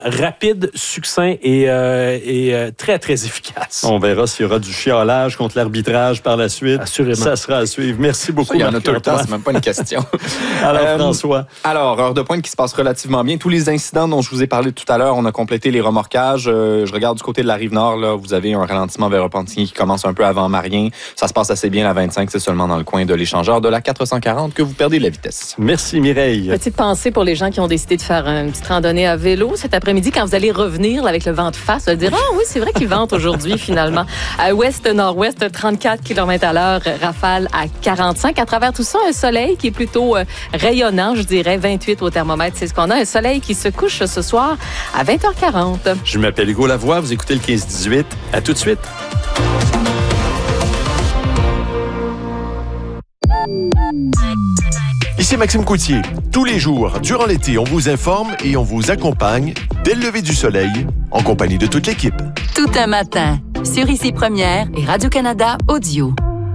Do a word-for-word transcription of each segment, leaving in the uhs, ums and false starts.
rapide, succinct et, euh, et euh, très, très efficace. On verra s'il y aura du chiolage contre l'arbitrage par la suite. Assurément. Ça sera à suivre. Merci beaucoup, Ça, il y en a Marc tout le temps, Antoine. c'est même pas une question. Alors, Euh, François. Alors, heure de pointe qui se passe relativement bien. Tous les incidents dont je vous ai parlé tout à l'heure, on a complété les remorquages. Euh, je regarde du côté de la Rive-Nord, là, vous avez un ralentissement vers Repentigny qui commence un peu avant Marien. Ça se passe assez bien, la vingt-cinq, c'est seulement dans le coin de l'échangeur de la quatre cent quarante que vous perdez de la vitesse. Merci, Mireille. Petite pensée pour les gens qui ont décidé de faire une petite randonnée à vélo cet après-midi. Quand vous allez revenir là, avec le vent de face, vous allez dire « Ah oui, c'est vrai qu'il vente aujourd'hui, finalement. » À ouest-nord-ouest, trente-quatre kilomètres à l'heure, rafale à quarante-cinq. À travers tout ça, un soleil qui est plutôt euh, rayonnant, je dirais, vingt-huit au thermomètre. C'est ce qu'on a. Un soleil qui se couche ce soir à vingt heures quarante. Je m'appelle Hugo Lavoie. Vous écoutez le quinze dix-huit. À tout de suite. Ici Maxime Coutier. Tous les jours, durant l'été, on vous informe et on vous accompagne dès le lever du soleil, en compagnie de toute l'équipe. Tout un matin, sur Ici Première et Radio-Canada Audio.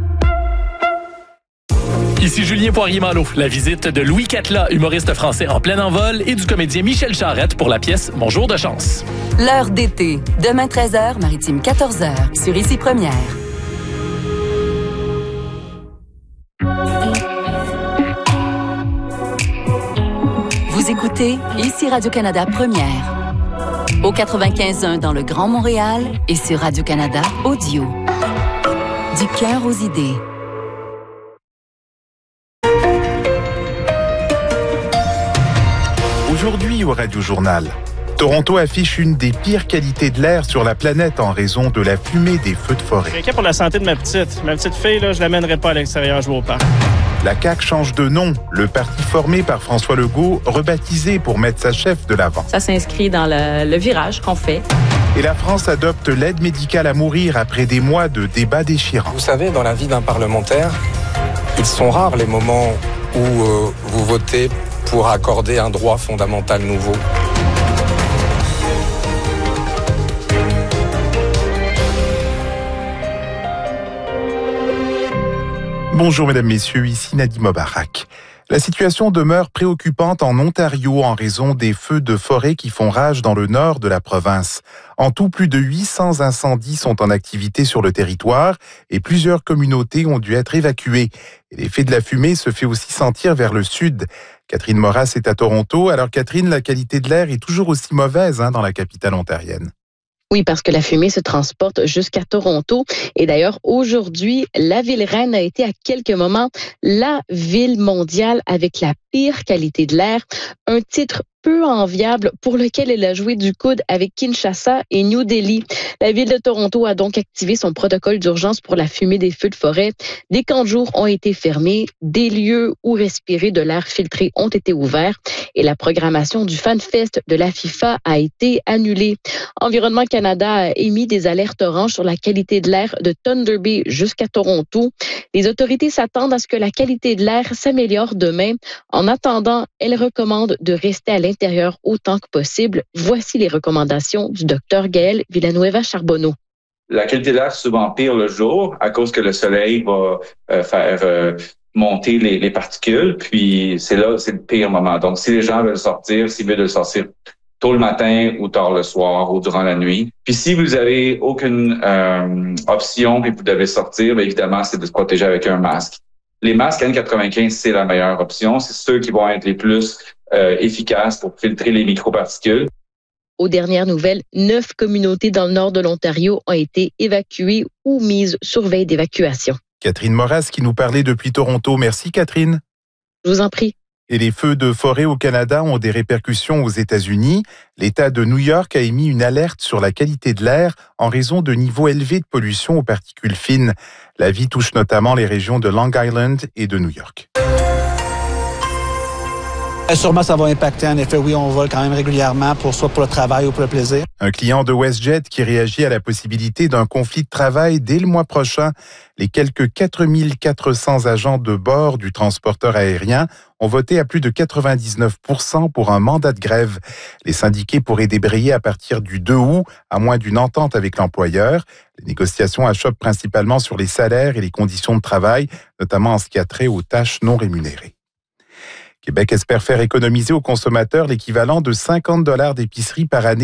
Ici Julien Poirier-Malo. La visite de Louis Catla, humoriste français en plein envol, et du comédien Michel Charette pour la pièce Bonjour de chance. L'heure d'été, demain treize heures, Maritime quatorze heures, sur Ici Première. Vous écoutez Ici Radio-Canada Première. Au quatre-vingt-quinze point un dans le Grand Montréal et sur Radio-Canada Audio. Du cœur aux idées. Aujourd'hui au Radio Journal, Toronto affiche une des pires qualités de l'air sur la planète en raison de la fumée des feux de forêt. Je suis inquiet pour la santé de ma petite. Ma petite fille, là, je l'amènerai pas à l'extérieur jouer au parc. La C A Q change de nom. Le parti formé par François Legault, rebaptisé pour mettre sa chef de l'avant. Ça s'inscrit dans le, le virage qu'on fait. Et la France adopte l'aide médicale à mourir après des mois de débats déchirants. Vous savez, dans la vie d'un parlementaire, ils sont rares les moments où euh, vous votez pour accorder un droit fondamental nouveau. Bonjour mesdames, messieurs, ici Nadim Mobarak. La situation demeure préoccupante en Ontario en raison des feux de forêt qui font rage dans le nord de la province. En tout, plus de huit cents incendies sont en activité sur le territoire et plusieurs communautés ont dû être évacuées. Et l'effet de la fumée se fait aussi sentir vers le sud. Catherine Moras est à Toronto. Alors Catherine, la qualité de l'air est toujours aussi mauvaise hein, dans la capitale ontarienne. Oui, parce que la fumée se transporte jusqu'à Toronto. Et d'ailleurs, aujourd'hui, la ville reine a été à quelques moments la ville mondiale avec la pire qualité de l'air. Un titre peu enviable pour lequel elle a joué du coude avec Kinshasa et New Delhi. La ville de Toronto a donc activé son protocole d'urgence pour la fumée des feux de forêt. Des camps de jour ont été fermés, des lieux où respirer de l'air filtré ont été ouverts et la programmation du FanFest de la FIFA a été annulée. Environnement Canada a émis des alertes oranges sur la qualité de l'air de Thunder Bay jusqu'à Toronto. Les autorités s'attendent à ce que la qualité de l'air s'améliore demain. En attendant, elles recommandent de rester à l'intérieur autant que possible. Voici les recommandations du docteur Gaël Villanueva-Charbonneau. La qualité de l'air est souvent pire le jour à cause que le soleil va euh, faire euh, monter les, les particules, puis c'est là, c'est le pire moment. Donc, si les gens veulent sortir, s'ils veulent sortir tôt le matin ou tard le soir ou durant la nuit. Puis si vous avez aucune euh, option et vous devez sortir, bien évidemment, c'est de se protéger avec un masque. Les masques N quatre-vingt-quinze, c'est la meilleure option. C'est ceux qui vont être les plus euh, efficaces pour filtrer les microparticules. Aux dernières nouvelles, neuf communautés dans le nord de l'Ontario ont été évacuées ou mises sur veille d'évacuation. Catherine Moras qui nous parlait depuis Toronto. Merci Catherine. Je vous en prie. Et les feux de forêt au Canada ont des répercussions aux États-Unis. L'État de New York a émis une alerte sur la qualité de l'air en raison de niveaux élevés de pollution aux particules fines. L'avis touche notamment les régions de Long Island et de New York. Sûrement, ça va impacter. En effet, oui, on vole quand même régulièrement, pour soit pour le travail ou pour le plaisir. Un client de WestJet qui réagit à la possibilité d'un conflit de travail dès le mois prochain. Les quelques quatre mille quatre cents agents de bord du transporteur aérien ont voté à plus de quatre-vingt-dix-neuf pour cent pour un mandat de grève. Les syndiqués pourraient débrayer à partir du deux août, à moins d'une entente avec l'employeur. Les négociations achoppent principalement sur les salaires et les conditions de travail, notamment en ce qui a trait aux tâches non rémunérées. Québec espère faire économiser aux consommateurs l'équivalent de cinquante dollars d'épicerie par année